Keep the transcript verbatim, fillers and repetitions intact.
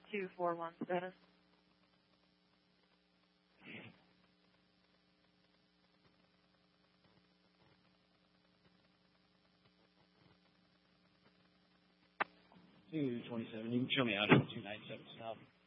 two four one status. two twenty-seven, you can show me out at two ninety-seven South.